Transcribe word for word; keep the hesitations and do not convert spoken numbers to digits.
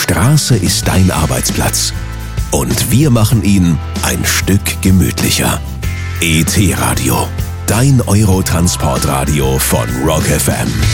Straße ist dein Arbeitsplatz. Und wir machen ihn ein Stück gemütlicher. E T Radio, dein Eurotransportradio von Rock F M.